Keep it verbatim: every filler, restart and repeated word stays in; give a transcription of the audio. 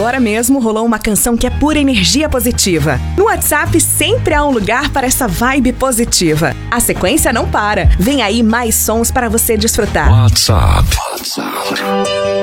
Agora mesmo rolou uma canção que é pura energia positiva. No WhatsApp sempre há um lugar para essa vibe positiva. A sequência não para. Vem aí mais sons para você desfrutar. WhatsApp. WhatsApp.